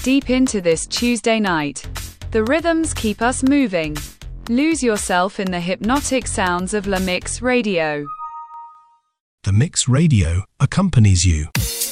deep into this Tuesday night. The rhythms keep us moving. Lose yourself in the hypnotic sounds of La Mix Radio. The Mix Radio accompanies you.